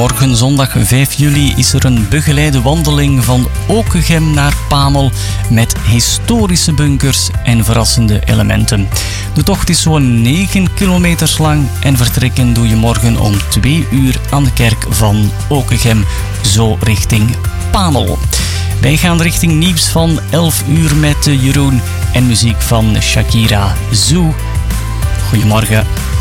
Morgen zondag 5 juli is er een begeleide wandeling van Okegem naar Pamel met historische bunkers en verrassende elementen. De tocht is zo'n 9 kilometers lang en vertrekken doe je morgen om 2 uur aan de kerk van Okegem, zo richting Pamel. Wij gaan richting nieuws van 11 uur met Jeroen en muziek van Shakira Zoo. Goedemorgen.